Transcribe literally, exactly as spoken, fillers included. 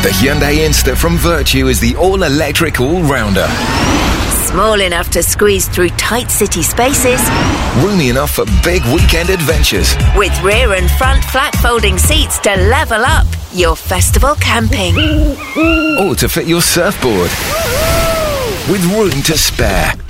The Hyundai Insta from Virtue is the all-electric all-rounder. Small enough to squeeze through tight city spaces. Roomy enough for big weekend adventures. With rear and front flat folding seats to level up your festival camping. Or to fit your surfboard. With room to spare.